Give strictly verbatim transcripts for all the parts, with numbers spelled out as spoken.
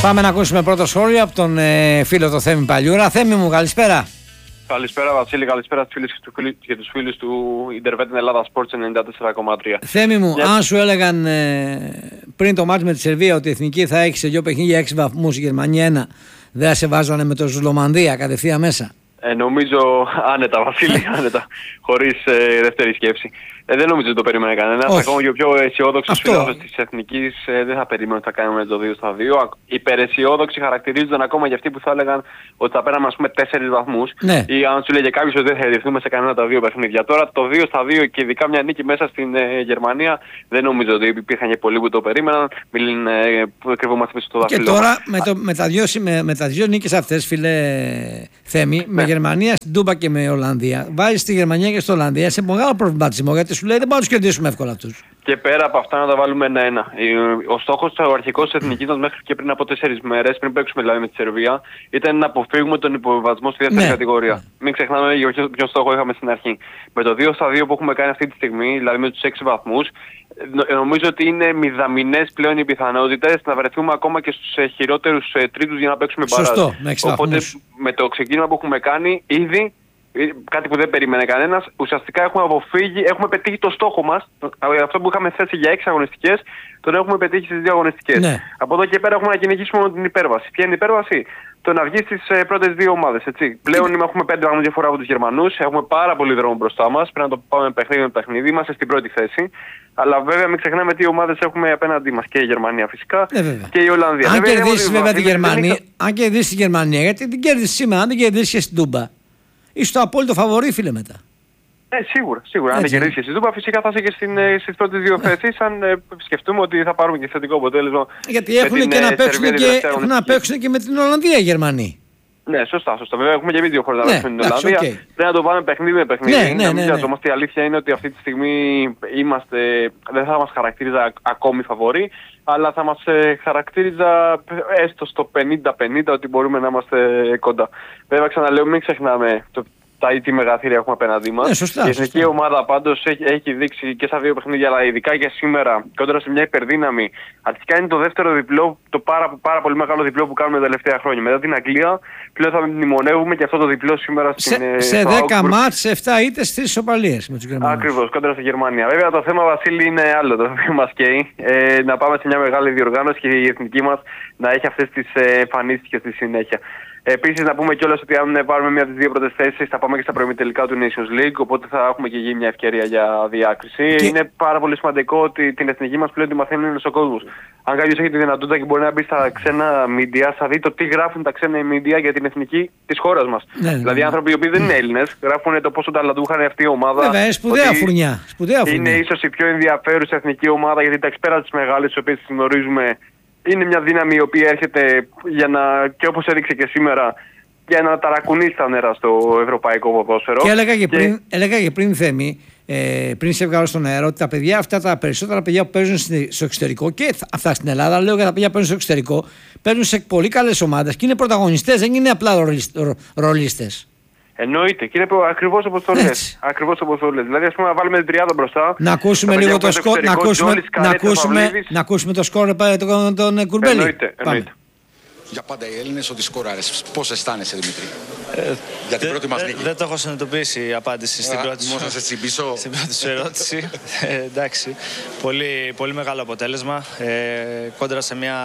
Πάμε να ακούσουμε πρώτο σχόλιο από τον ε, φίλο το Θέμη Παλιούρα. Θέμη μου, καλησπέρα. Καλησπέρα Βασίλη, καλησπέρα στους φίλους και τους φίλους του Ιντερβέτ Ελλάδα Sports ενενήντα τέσσερα κόμμα τρία. Θέμη μου, Για... αν σου έλεγαν ε, πριν το μάτς με τη Σερβία ότι η Εθνική θα έχει σε δύο παιχνίδια έξι βαθμούς, η Γερμανία ένα, δεν θα σε βάζανε με το Ζουλομανδία κατευθείαν μέσα? Ε, νομίζω άνετα Βασίλη, άνετα, χωρίς ε, δεύτερη σκέψη. Ε, δεν νομίζω ότι το περίμενε κανένας. Ακόμα και ο πιο αισιόδοξος φιλάθλος της Εθνικής ε, δεν θα περίμενε ότι θα κάνουμε το δύο στα δύο. Υπεραισιόδοξοι χαρακτηρίζονταν ακόμα και αυτοί που θα έλεγαν ότι θα πέραμε ας πούμε τέσσερις βαθμούς. Ναι. Ή αν σου λέγε κάποιος ότι δεν θα ειδηθούμε σε κανένα τα δύο παιχνίδια. Τώρα το δύο στα δύο και ειδικά μια νίκη μέσα στην ε, Γερμανία δεν νομίζω ότι υπήρχαν και πολλοί που το περίμεναν. Μιλήν ε, που κρυβόμαστε πίσω στο δάχτυλο. Και τώρα με, το, με, τα δύο, με, με τα δύο νίκες αυτές, φίλε Θέμη, ναι. με Γερμανία στην Τούμπα και με Ολλανδία, βάζεις τη Γερμανία και στην Ολλανδία σε μεγάλο προβληματισμό. Γιατί σου λέει δεν μπορούμε να τους κερδίσουμε εύκολα αυτούς. Και πέρα από αυτά να τα βάλουμε ένα-ένα. Ο στόχος ο αρχικός της Εθνικής μας μέχρι και πριν από τέσσερις μέρες, πριν παίξουμε δηλαδή με τη Σερβία, ήταν να αποφύγουμε τον υποβιβασμό στη δεύτερη ναι. κατηγορία. Ναι. Μην ξεχνάμε για ποιο, ποιο στόχο είχαμε στην αρχή. Με το δύο στα δύο που έχουμε κάνει αυτή τη στιγμή, δηλαδή με τους έξι βαθμούς, νομίζω ότι είναι μηδαμινές πλέον οι πιθανότητες να βρεθούμε ακόμα και στους χειρότερους τρίτους για να παίξουμε παράδοση. Σωστό, οπότε με το ξεκίνημα που έχουμε κάνει ήδη, κάτι που δεν περίμενε κανένας, ουσιαστικά έχουμε αποφύγει, έχουμε πετύχει το στόχο μας, αυτό που είχαμε θέσει για έξι αγωνιστικές, τον έχουμε πετύχει στις δύο αγωνιστικές. Ναι. Από εδώ και πέρα έχουμε να κυνηγήσουμε την υπέρβαση. Ποια είναι η υπέρβαση? Το να βγει στις ε, πρώτες δύο ομάδες, έτσι. Πλέον έχουμε πέντε βαθμούς διαφορά από τους Γερμανούς, έχουμε πάρα πολύ δρόμο μπροστά μας, πρέπει να το πάμε παιχνίδι με παιχνίδι, είμαστε στην πρώτη θέση. Αλλά βέβαια μην ξεχνάμε τι ομάδες έχουμε απέναντί μας, και η Γερμανία φυσικά ε, και η Ολλανδία. Αν κερδίσει βέβαια τη Γερμανία, αν κερδίσει τη Γερμανία, γιατί την κέρδισε σήμερα, αν την κερδίσει και στην Τούμπα, είσαι το απόλυτο φαβορί, φίλε, μετά. Ναι, σίγουρα, σίγουρα. Έτσι. Αν δεν κερδίσει και στην Τούμπα, φυσικά θα είσαι και στην, στις πρώτες δύο θέσεις, αν ε, σκεφτούμε ότι θα πάρουμε και θετικό αποτέλεσμα. Γιατί έχουν και, να παίξουν και, έχουν να παίξουν και με την Ολλανδία οι Γερμανοί. Ναι, σωστά, σωστά. Βέβαια έχουμε και εμείς δύο χώρες να παίξουμε με την Ολλανδία. Okay. Πρέπει να το πάμε παιχνίδι με παιχνίδι. Ναι, ναι, ναι, ναι, ναι. Όμως η αλήθεια είναι ότι αυτή τη στιγμή είμαστε, δεν θα μας χαρακτήριζα ακόμη φαβορί, αλλά θα μας χαρακτήριζα έστω στο πενήντα πενήντα ότι μπορούμε να είμαστε κοντά. Βέβαια ξαναλέω, μην ξεχνάμε το τα τι μεγαθύρια έχουμε απέναντί μας. Ναι, σωστά, η εθνική σωστά. ομάδα πάντως έχει, έχει δείξει και στα δύο παιχνίδια, αλλά ειδικά και σήμερα, κόντρα σε μια υπερδύναμη. Αρχικά είναι το δεύτερο διπλό, το πάρα, πάρα πολύ μεγάλο διπλό που κάνουμε τα τελευταία χρόνια. Μετά την Αγγλία, πλέον θα μνημονεύουμε και αυτό το διπλό σήμερα στην Ελλάδα. Σε, σε δέκα μάτς, σε επτά ήττες, τρεις ισοπαλίες με τους Γερμανούς. Ακριβώς, κόντρα στη Γερμανία. Βέβαια το θέμα, Βασίλη, είναι άλλο, το οποίο μας καίει. Ε, να πάμε σε μια μεγάλη διοργάνωση και η εθνική μας να έχει αυτές τις εμφανίσεις και στη συνέχεια. Επίσης να πούμε κιόλας ότι αν πάρουμε μία από τις δύο πρώτες θέσεις θα πάμε και στα προημιτελικά του Nations League, οπότε θα έχουμε και εκεί μια ευκαιρία για διάκριση. Και... είναι πάρα πολύ σημαντικό ότι την εθνική μας πλέον τη μαθαίνει όλος ο κόσμος. Αν κάποιος έχει τη δυνατότητα και μπορεί να μπει στα ξένα media, θα δει το τι γράφουν τα ξένα media για την εθνική της χώρας μας. Ναι, ναι, ναι. Δηλαδή άνθρωποι οι οποίοι δεν είναι Έλληνες γράφουν το πόσο ταλαντούχα είναι αυτή η ομάδα. Βέβαια, σπουδαία φουρνιά. Σπουδαία φουρνιά. Είναι ίσως η πιο ενδιαφέρουσα εθνική ομάδα, γιατί τα πέρα τις μεγάλες τις οποίες τις γνωρίζουμε. Είναι μια δύναμη η οποία έρχεται για να, και όπως έδειξε και σήμερα, για να ταρακουνήσει τα νερά στο ευρωπαϊκό ποδόσφαιρο. Και έλεγα και, και... πριν, έλεγα και πριν Θέμη, ε, πριν σε βγάλω στον αέρα, ότι τα παιδιά αυτά, τα περισσότερα παιδιά που παίζουν στο εξωτερικό και αυτά στην Ελλάδα, λέω για τα παιδιά που παίζουν στο εξωτερικό, παίζουν σε πολύ καλές ομάδες και είναι πρωταγωνιστές, δεν είναι απλά ρολίστες. Εννοείται, και είναι ακριβώς όπως το λες. Ακριβώς όπως το λες. Δηλαδή, ας πούμε, να βάλουμε την τριάδα μπροστά. Να ακούσουμε λίγο το σκορ, να ακούσουμε, να ακούσουμε, να ακούσουμε το σκορ τον, τον Κουρμπέλη. Εννοείται, εννοείται. Για πάντα οι Έλληνες ότι σκοράρες. Πώς αισθάνεσαι, Δημήτρη, ε, για την πρώτη μας νίκη? Δεν το έχω συνειδητοποιήσει η απάντηση στην πρώτη σου, στην πρώτη σου ερώτηση. ε, εντάξει, πολύ, πολύ μεγάλο αποτέλεσμα. Ε, κόντρα σε μια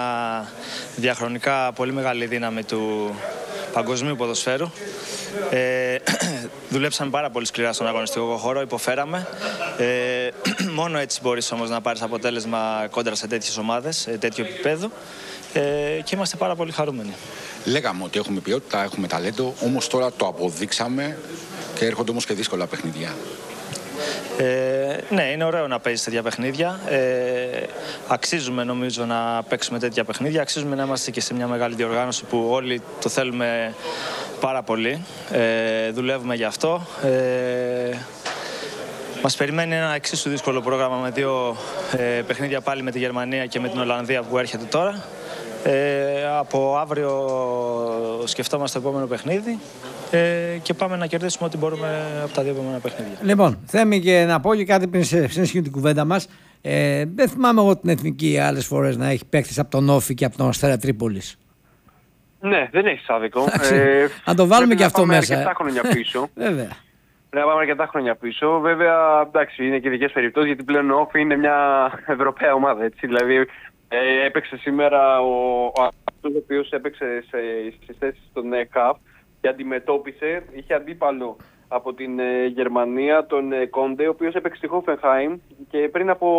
διαχρονικά πολύ μεγάλη δύναμη του παγκοσμίου ποδοσφαίρου. Ε, δουλέψαμε πάρα πολύ σκληρά στον αγωνιστικό χώρο, υποφέραμε. Ε, μόνο έτσι μπορείς όμως να πάρεις αποτέλεσμα κόντρα σε τέτοιες ομάδες, τέτοιο επίπεδο. Ε, και είμαστε πάρα πολύ χαρούμενοι. Λέγαμε ότι έχουμε ποιότητα, έχουμε ταλέντο, όμως τώρα το αποδείξαμε και έρχονται όμως και δύσκολα παιχνίδια. Ε, ναι, είναι ωραίο να παίζεις τέτοια παιχνίδια. Ε, αξίζουμε νομίζω να παίξουμε τέτοια παιχνίδια. Αξίζουμε να είμαστε και σε μια μεγάλη διοργάνωση που όλοι το θέλουμε πάρα πολύ. Ε, δουλεύουμε γι' αυτό. Ε, μας περιμένει ένα εξίσου δύσκολο πρόγραμμα με δύο ε, παιχνίδια πάλι με τη Γερμανία και με την Ολλανδία που έρχεται τώρα. Ε, από αύριο σκεφτόμαστε το επόμενο παιχνίδι ε, και πάμε να κερδίσουμε ό,τι μπορούμε από τα δύο επόμενα παιχνίδια. Λοιπόν, Θέμη, και να πω και κάτι πριν συνεχίσουμε την κουβέντα μας. Ε, δεν θυμάμαι εγώ την εθνική άλλες φορές να έχει παίκτης από τον Όφη και από τον Αστέρα Τρίπολης. Ναι, δεν έχει άδικο. Ε, να το βάλουμε και αυτό μέσα. Αρκετά χρόνια πίσω. Βέβαια. Πρέπει να πάμε αρκετά χρόνια πίσω. Βέβαια, εντάξει, είναι και ειδικές περιπτώσεις γιατί πλέον ο Όφη είναι μια Ευρωπαία ομάδα. Έτσι. Δηλαδή, ε, έπαιξε σήμερα ο, ο αυτός ο οποίος έπαιξε στις θέσεις στον ΕΚΑΒ και αντιμετώπισε, είχε αντίπαλο από την ε, Γερμανία, τον ε, Κόντε, ο οποίος έπαιξε στη Χόφενχάιμ και πριν από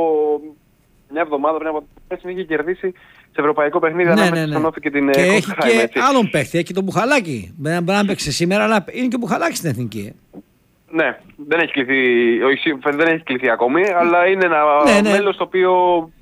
μια εβδομάδα, πριν από την είχε κερδίσει σε ευρωπαϊκό παιχνίδι ναι, ανάμεσα ναι, ναι. στον Όφη και την και Χόφενχάιμ. Και έχει έτσι. και άλλον παίχτη, έχει και τον Μπουχαλάκη. Δεν μπορεί να παίξει σήμερα, αλλά είναι και ο Μπουχαλάκης στην εθνική. Ναι, δεν έχει κληθεί, δεν έχει κληθεί ακόμη, αλλά είναι ένα ναι, ναι. μέλος το οποίο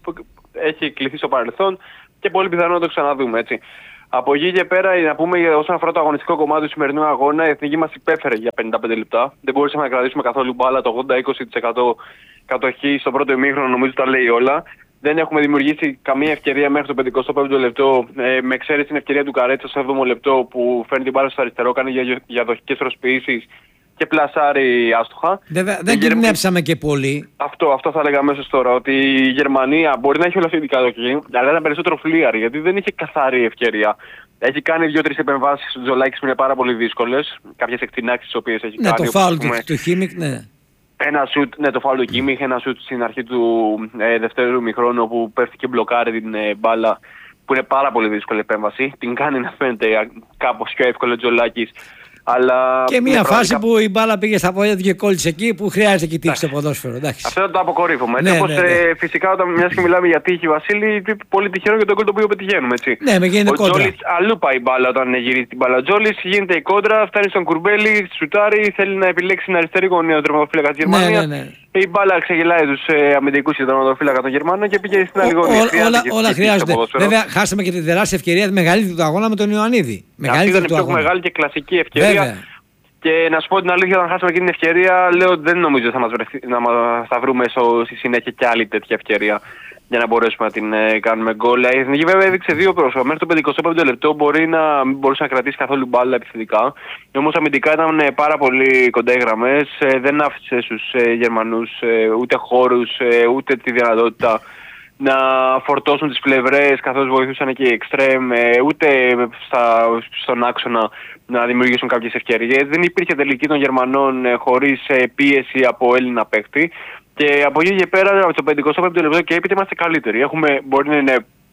έχει κληθεί στο παρελθόν και πολύ πιθανό να το ξαναδούμε, έτσι. Από εκεί και πέρα, να πούμε όσον αφορά το αγωνιστικό κομμάτι του σημερινού αγώνα, η εθνική μας υπέφερε για πενήντα πέντε λεπτά. Δεν μπορούσαμε να κρατήσουμε καθόλου μπάλα, το ογδόντα είκοσι τοις εκατό κατοχή στο πρώτο ημίχρονο, νομίζω τα λέει όλα. Δεν έχουμε δημιουργήσει καμία ευκαιρία μέχρι το πενηκοστό πέμπτο λεπτό, ε, με εξαίρεση την ευκαιρία του Καρέτσα στο έβδομο λεπτό που φέρνει την μπάλα στο αριστερό, κάνει για, για δοχικές προσποιήσεις και πλασάρει άστοχα. Βέβαια, δεν Γερ... κινδυνεύσαμε και πολύ. Αυτό, αυτό θα έλεγα αμέσως τώρα. Ότι η Γερμανία μπορεί να έχει ολοκληρωτικά δοκιμή, αλλά ήταν περισσότερο φλίαρη γιατί δεν είχε καθαρή ευκαιρία. Έχει κάνει δύο-τρεις επεμβάσεις ο Τζολάκης που είναι πάρα πολύ δύσκολες. Κάποιες εκτινάξεις τις οποίες έχει ναι, κάνει. Το φάουλ του, του Χίμικ, ναι. Ένα σουτ, ναι, το φάουλ του Χίμικ, ένα σουτ στην αρχή του ε, δευτέρου ημιχρόνου όπου πέφτει και μπλοκάρει την ε, μπάλα που είναι πάρα πολύ δύσκολη επέμβαση. Την κάνει να φαίνεται κάπως πιο εύκολο ο Τζολάκης. Αλλά και μια φάση πραγματικά... που η μπάλα πήγε στα πόδια του και κόλλησε εκεί που χρειάζεται και τύχη στο ποδόσφαιρο. Εντάξει. Αυτό το αποκορύφωμα. Ναι, όπως, ναι, ναι. Ε, φυσικά όταν μιας και μιλάμε για τύχη, Βασίλη, πολύ τυχερό για τον γκολ το οποίο πετυχαίνουμε. Έτσι. Ναι, με γίνεται κόντρα. Ο Τζόλης αλλού πάει η μπάλα όταν γυρίζει την μπάλα. Ο Τζόλης γίνεται η κόντρα, φτάνει στον Κουρμπέλη, σουτάρει, θέλει να επιλέξει την αριστερή γωνία του τερματοφύλακα της Γερμανίας. Ναι, ναι, ναι. Η μπάλα ξεγελάει τους ε, αμυντικούς και τον τερματοφύλακα των Γερμανών και πήγε στην άλλη γωνία. Όλα, όλα χρειάζονται. Βέβαια, χάσαμε και τη τεράστια ευκαιρία, τη μεγαλύτερη του αγώνα με τον Ιωαννίδη. Αυτή ήταν η πιο μεγάλη και κλασική ευκαιρία. Και να σου πω την αλήθεια, όταν χάσαμε και την ευκαιρία, λέω ότι δεν νομίζω θα μας βρεθεί, να μας θα βρούμε στο, στη συνέχεια και άλλη τέτοια ευκαιρία για να μπορέσουμε να την ε, κάνουμε γκολ. Η εθνική βέβαια έδειξε δύο πρόσωπα. Μέχρι το πενηκοστό πέμπτο λεπτό μπορεί να μην μπορούσε να κρατήσει καθόλου μπάλα επιθετικά. Όμως αμυντικά ήταν ε, πάρα πολύ κοντά οι γραμμές. Ε, δεν άφησε στους ε, Γερμανούς ε, ούτε χώρους ε, ούτε τη δυνατότητα να φορτώσουν τις πλευρές καθώς βοηθούσαν και οι εξτρέμ, ούτε στα, στον άξονα να δημιουργήσουν κάποιες ευκαιρίες. Δεν υπήρχε τελική των Γερμανών χωρίς πίεση από Έλληνα παίκτη. Και από εκεί και πέρα, από το πενηκοστό πέμπτο λεπτό και έπειτα είμαστε καλύτεροι. Έχουμε, μπορεί να είναι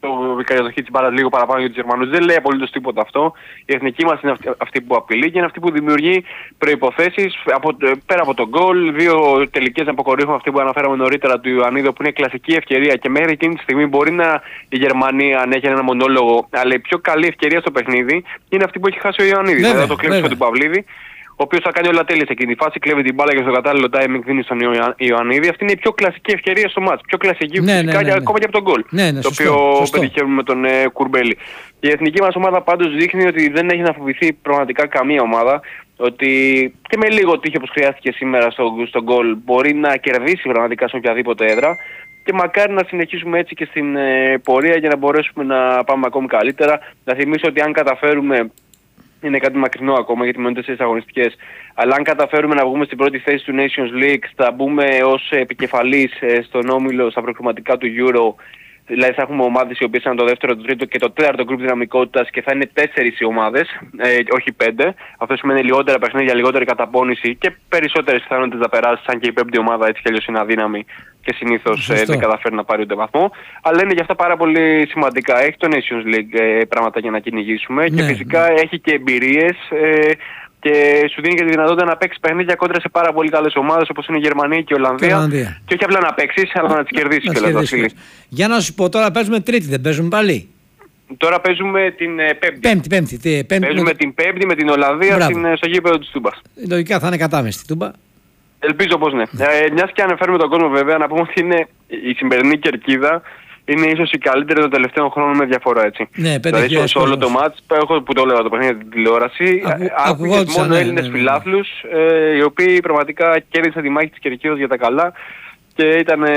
η κατοχή της μπάλας λίγο παραπάνω για τους Γερμανούς. Δεν λέει απολύτως τίποτα αυτό. Η εθνική μας είναι αυτή, αυτή που απειλεί και είναι αυτή που δημιουργεί προϋποθέσεις από, πέρα από τον γκολ. Δύο τελικές αποκορύφωμα, αυτή που αναφέραμε νωρίτερα του Ιωαννίδη, που είναι κλασική ευκαιρία και μέχρι εκείνη τη στιγμή μπορεί να η Γερμανία να έχει ένα μονόλογο. Αλλά η πιο καλή ευκαιρία στο παιχνίδι είναι αυτή που έχει χάσει ο Ιωαννίδης. Δηλαδή το κλέψιμο του Παυλίδη, ο οποίος θα κάνει όλα τέλεια σε εκείνη τη φάση, κλέβει την μπάλα και στο κατάλληλο timing δίνει στον Ιωαννίδη. Αυτή είναι η πιο κλασική ευκαιρία στο μάτς. Πιο κλασική ναι, φυσικά ναι, ναι, ναι. ακόμα και από τον γκολ. Ναι, ναι, το σωστό, οποίο σωστό. πετυχαίνουμε με τον ε, Κουρμπέλη. Η εθνική μας ομάδα πάντως δείχνει ότι δεν έχει να φοβηθεί πραγματικά καμία ομάδα. Ότι και με λίγο τύχη όπως χρειάστηκε σήμερα στο, στο γκολ μπορεί να κερδίσει πραγματικά σε οποιαδήποτε έδρα. Και μακάρι να συνεχίσουμε έτσι και στην ε, πορεία για να μπορέσουμε να πάμε ακόμη καλύτερα. Να θυμίσω ότι αν καταφέρουμε. Είναι κάτι μακρινό ακόμα γιατί μένουν τέσσερις αγωνιστικές. Αλλά αν καταφέρουμε να βγούμε στην πρώτη θέση του Nations League, θα μπούμε ως επικεφαλής στον όμιλο στα προκριματικά του Euro. Δηλαδή θα έχουμε ομάδες οι οποίες είναι το δεύτερο, το τρίτο και το τέταρτο γκρουπ δυναμικότητας και θα είναι τέσσερις οι ομάδες, ε, όχι πέντε. Αυτό σημαίνει λιγότερα παιχνίδια, λιγότερη καταπώνηση και περισσότερες πιθανότητες να περάσει, σαν και η πέμπτη ομάδα έτσι κι αλλιώς είναι αδύναμη και συνήθως ε, δεν καταφέρει να πάρει ούτε βαθμό. Αλλά είναι για αυτά πάρα πολύ σημαντικά. Έχει το Nations League ε, πράγματα για να κυνηγήσουμε ναι, και φυσικά ναι. έχει και εμπειρίες. Ε, Και σου δίνει και τη δυνατότητα να παίξει παιχνίδια κόντρα σε πάρα πολύ καλές ομάδες όπως είναι η Γερμανία και η Ολλανδία. Και, Ολλανδία. Και όχι απλά να παίξεις, αλλά να τις κερδίσεις κιόλας, Βασίλη. Για να σου πω, τώρα παίζουμε Τρίτη, δεν παίζουμε πάλι. Τώρα παίζουμε την ε, Πέμπτη. Πέμπτη, πέμπτη, τι, πέμπτη παίζουμε με... την Πέμπτη με την Ολλανδία στην, στο γήπεδο της Τούμπας. Λογικά θα είναι κατάμεστη Τούμπα. Ελπίζω πως ναι. ε, μιας και αναφέρουμε τον κόσμο βέβαια, να πούμε ότι είναι η σημερινή κερκίδα. Είναι ίσως η καλύτερη των τελευταίων χρόνων με διαφορά, έτσι. Ναι, δηλαδή σε όλο το μάτς, έχω που το έλεγα το παιχνίδι στην τηλεόραση, άκουγες μόνο ναι, Έλληνες ναι, ναι, φιλάθλους, ε, οι οποίοι πραγματικά κέρδισαν τη μάχη της Κερκίδας για τα καλά και ήταν ε,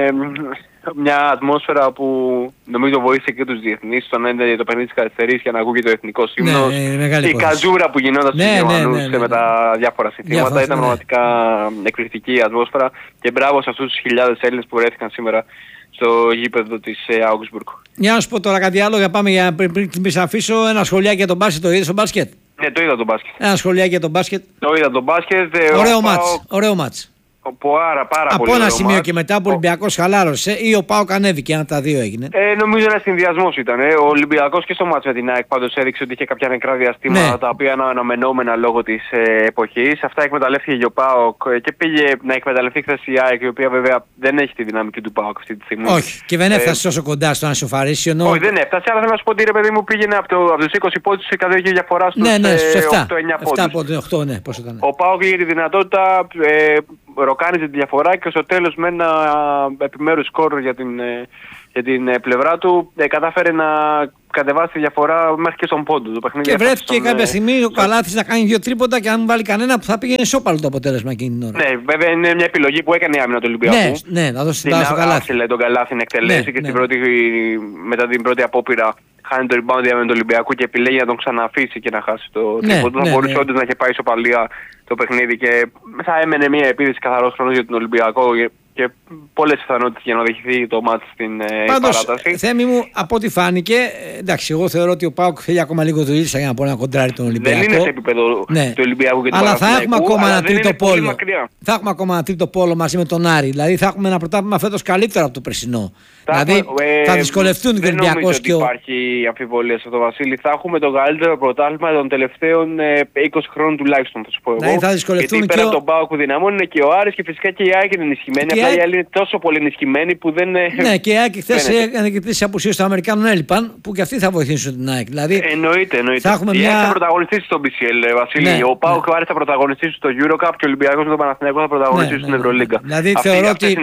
μια ατμόσφαιρα που νομίζω βοήθησε και τους διεθνείς στο να είναι το παιχνίδι της καθυστερής και να ακούγεται το εθνικό σύμνος. Ναι, η καζούρα που γινόταν στους ναι, Γερμανούς ναι, ναι, ναι, με τα διάφορα συνθήματα ήταν πραγματικά εκπληκτική η ατμόσφαιρα και μπράβο σε αυτούς τους χιλιάδες Έλληνες που βρέθηκαν σήμερα στο γήπεδο της Augsburg. Για να σου πω τώρα κάτι άλλο, για πάμε για πριν, πριν, πριν αφήσω ένα σχολιάκι για τον μπάσκετ. Το είδες στο μπάσκετ? Ναι, το είδα τον μπάσκετ. Ένα σχολιάκι για τον μπάσκετ. Το είδα τον μπάσκετ. Ωραίο μάτς. Ωραίο μάτς. Πάρα, πάρα από πολύ ένα σημείο μάτς. Και μετά ο Ολυμπιακός χαλάρωσε ή ο ΠΑΟΚ ανέβηκε, ένα από τα δύο έγινε. Ε, νομίζω ένα συνδυασμός ήταν. Ε. Ο Ολυμπιακός και στο μάτς με την ΑΕΚ πάντως έδειξε ότι είχε κάποια νεκρά διαστήματα, ναι, τα οποία είναι αναμενόμενα λόγω της ε, εποχής. Αυτά εκμεταλλεύτηκε και ο ΠΑΟΚ και πήγε να εκμεταλλευτεί χθες η ΑΕΚ, η οποία βέβαια δεν έχει τη δυναμική του ΠΑΟΚ αυτή τη στιγμή. Όχι, και δεν έφτασε ε, τόσο κοντά στο να σοφαρίσει. Ενώ... Όχι, δεν έφτασε, αλλά θέλω να σου πω ότι ρε παιδί μου πήγαινε από, το, από τους είκοσι πόντους σε κάθε διαφορά στους ναι, ναι, ε, οκτώ εννιά πόντους. οκτώ, ναι, πώς ήταν. Ο ΠΑΟΚ είχε τη δυνατότητα, ε, ροκάνιζε τη διαφορά και στο τέλος με ένα επιμέρους σκορ για την, για την πλευρά του ε, κατάφερε να κατεβάσει τη διαφορά μέχρι και στον πόντο. Το και βρέθηκε στον, κάποια στιγμή ο Καλάθης να κάνει δύο τρίποντα και αν μην βάλει κανένα που θα πήγαινε σώπαλο το αποτέλεσμα εκείνη την ώρα. Ναι, βέβαια είναι μια επιλογή που έκανε η άμυνα του Ολυμπιακού. Ναι, ναι, να δώσει την μπάλα στο Καλάθι. Άξιλε τον Καλάθι να εκτελέσει, ναι, και ναι, στην πρώτη, μετά την πρώτη απόπειρα χάνει το rebound για του Ολυμπιακού και επιλέγει να τον ξαναφήσει και να χάσει το ναι, τρίποντο. Ναι, θα μπορούσε, ναι, όντως να είχε πάει ισοπαλία το παιχνίδι και θα έμενε μια επίθεση καθαρός χρόνος για τον Ολυμπιακό και πολλές πιθανότητες για να οδηγηθεί το μάτς στην Πάντως, παράταση. Θέμη μου, από ό,τι φάνηκε, εντάξει, εγώ θεωρώ ότι ο ΠΑΟΚ θέλει ακόμα λίγο δουλειά για να μπορεί να κοντράρει τον Ολυμπιακό. Δεν είναι σε επίπεδο, ναι, του Ολυμπιακού και του αλλά θα έχουμε ακόμα ένα τρίτο πόλο. Θα έχουμε ακόμα ένα τρίτο πόλο μαζί με τον Άρη. Δηλαδή θα έχουμε ένα πρωτάθλημα φέτος καλύτερο από το περσινό. Θα δηλαδή ε, θα δυσκολευτούν και ο Ολυμπιακός και ο... Δεν υπάρχει αμφιβολία σε αυτό, Βασίλη. Θα έχουμε το καλύτερο πρωτάθλημα των τελευταίων ε, είκοσι χρόνων τουλάχιστον, θα σου πω εγώ. Δηλαδή θα δυσκολευτούν. Γιατί πέρα από τον ΠΑΟΚ που δυναμώνει είναι και ο Άρης και φυσικά και η ΑΕΚ είναι ενισχυμένη. Απλά η άλλη είναι τόσο πολύ ενισχυμένη που δεν. Ναι, και η ΑΕΚ χθες έκανε και τις απουσίες των Αμερικάνων έλειπαν που και αυτοί θα βοηθήσουν την ΑΕΚ. Δηλαδή, εννοείται, εννοείται. Θα έχουμε η μια... ΑΕΚ θα πρωταγωνιστήσει στο μπι σι ελ, Βασίλη. Ναι, ο ΠΑΟΚ και ναι, ο Άρης θα πρωταγωνιστήσουν στο EuroCup και ο Ολυμπιακός με τον Παναθηναϊκό θα πρωταγωνιστήσουν, ναι, στην Ευρωλίγκα. Δηλαδή θεωρώ ότι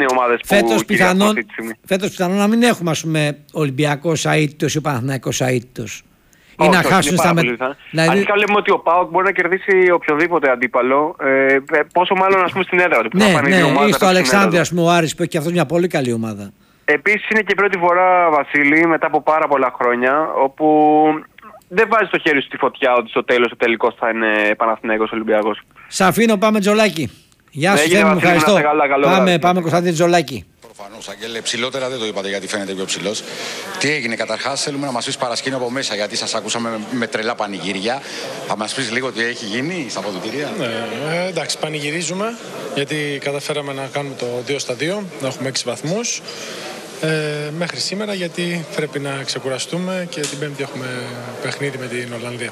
φέτος πιθανόν να μην έχουμε, ας πούμε, Ολυμπιακός αίτητος ή ο Παναθηναϊκός αίτητος. Ή όχι, να όχι, χάσουν στα μετά. Δηλαδή... Αρχικά λέμε ότι ο ΠΑΟΚ μπορεί να κερδίσει οποιοδήποτε αντίπαλο, ε, πόσο μάλλον ας πούμε στην έδρα του. Ναι, ναι, ή στο Αλεξάνδρεια, ας πούμε, ο Άρης που έχει και αυτό μια πολύ καλή ομάδα. Επίσης είναι και η πρώτη φορά, Βασίλη, μετά από πάρα πολλά χρόνια, όπου δεν βάζει το χέρι σου στη φωτιά ότι στο τέλος ο τελικός θα είναι Παναθηναϊκός Ολυμπιακός. Σ' αφήνω, πάμε Τζολάκη. Γεια σου, Θέμη, μου ευχαριστώ. Καλά, καλό πάμε, βράδυ. πάμε Κωνσταντίν Τζολάκη. Προφανώς, Αγγέλε, ψηλότερα δεν το είπατε γιατί φαίνεται πιο ψηλός. Τι έγινε, καταρχάς θέλουμε να μας πεις παρασκήνιο από μέσα, γιατί σας ακούσαμε με, με τρελά πανηγύρια. Θα μας πεις λίγο τι έχει γίνει στα αποδυτήρια. Ναι, ε, εντάξει, πανηγυρίζουμε γιατί καταφέραμε να κάνουμε το δύο στα δύο, να έχουμε έξι βαθμούς. Ε, μέχρι σήμερα, γιατί πρέπει να ξεκουραστούμε και την Πέμπτη έχουμε παιχνίδι με την Ολλανδία.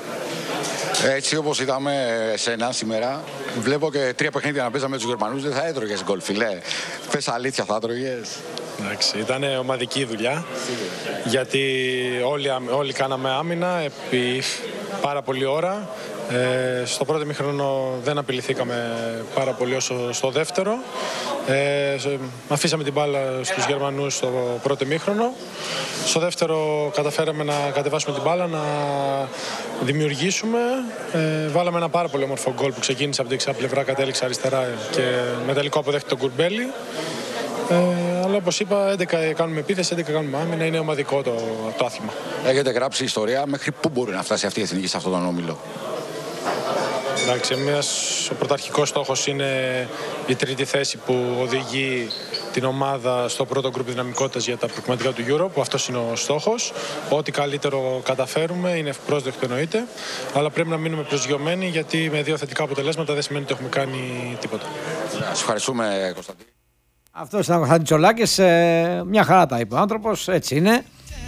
Έτσι όπως είδαμε σένα σήμερα, βλέπω και τρία παιχνίδια να παίζαμε με τους Γερμανούς, δεν θα έτρωγες γκολ, φιλέ. Πες αλήθεια, θα έτρωγες. Εντάξει, ήταν ομαδική δουλειά, γιατί όλοι, όλοι κάναμε άμυνα επί πάρα πολλή ώρα. Ε, στο πρώτο ημίχρονο δεν απειληθήκαμε πάρα πολύ όσο στο δεύτερο. Ε, αφήσαμε την μπάλα στους Γερμανούς στο πρώτο ημίχρονο. Στο δεύτερο καταφέραμε να κατεβάσουμε την μπάλα, να δημιουργήσουμε. Ε, βάλαμε ένα πάρα πολύ όμορφο γκολ που ξεκίνησε από την δεξιά πλευρά, κατέληξε αριστερά και με τελικό αποδέχτηκε τον Κουρμπέλη. Ε, αλλά όπως είπα, έντεκα κάνουμε επίθεση, έντεκα κάνουμε άμυνα, είναι ομαδικό το, το άθλημα. Έχετε γράψει ιστορία, μέχρι πού μπορεί να φτάσει αυτή η εθνική σε αυτόν τον όμιλο? Εντάξει, εμείς, ο πρωταρχικός στόχος είναι η τρίτη θέση που οδηγεί την ομάδα στο πρώτο γκρουπ δυναμικότητας για τα προκριματικά του Euro, που αυτός είναι ο στόχος. Ό,τι καλύτερο καταφέρουμε είναι ευπρόσδεκτο, εννοείται, αλλά πρέπει να μείνουμε προσγειωμένοι, γιατί με δύο θετικά αποτελέσματα δεν σημαίνει ότι έχουμε κάνει τίποτα. Σας ευχαριστούμε, Κωνσταντίν. Αυτός ήταν ο Κωνσταντίν Τζολάκης, ε, μια χαρά τα είπε ο άνθρωπος, έτσι είναι.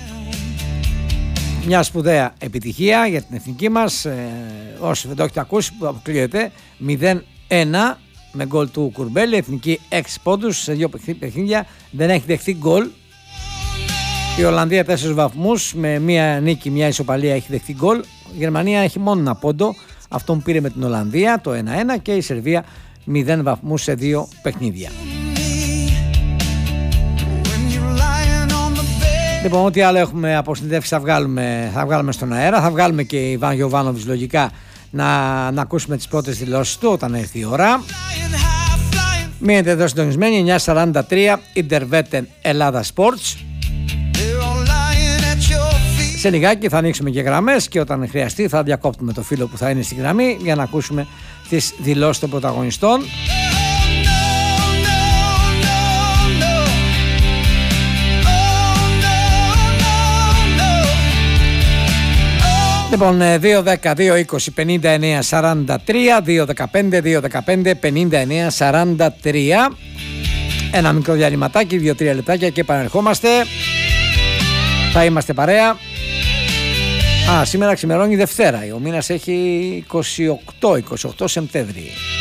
Μια σπουδαία επιτυχία για την εθνική μας, ε, όσοι δεν το έχετε ακούσει που αποκλείεται, μηδέν ένα με γκολ του Κουρμπέλη, εθνική έξι πόντους σε δύο παιχνίδια, δεν έχει δεχθεί γκολ. Η Ολλανδία τέσσερις βαθμούς, με μία νίκη, μία ισοπαλία έχει δεχθεί γκολ. Η Γερμανία έχει μόνο ένα πόντο, αυτόν πήρε με την Ολλανδία το ένα ένα, και η Σερβία μηδέν βαθμούς σε δύο παιχνίδια. Λοιπόν, ό,τι άλλο έχουμε αποσυνδεύσει θα βγάλουμε, θα βγάλουμε στον αέρα. Θα βγάλουμε και Ιβάν Γιοβάνοβιτς λογικά να, να ακούσουμε τις πρώτες δηλώσεις του όταν έρθει η ώρα. Μείνετε εδώ συντονισμένοι, εννιά σαράντα τρία Ιντερβέτεν Ελλάδα Sports. Σε λιγάκι θα ανοίξουμε και γραμμές και όταν χρειαστεί θα διακόπτουμε το φίλο που θα είναι στη γραμμή για να ακούσουμε τις δηλώσεις των πρωταγωνιστών. Λοιπόν, δύο δέκα, δύο είκοσι, πενήντα εννέα σαράντα τρία, δύο δεκαπέντε, δύο δεκαπέντε, πενήντα εννέα σαράντα τρία. Ένα μικρό διαλυματάκι, δύο τρία λεπτάκια και επανερχόμαστε. Θα είμαστε παρέα. Α, σήμερα ξημερώνει Δευτέρα. Ο μήνας έχει είκοσι οκτώ, είκοσι οκτώ Σεπτέμβρη.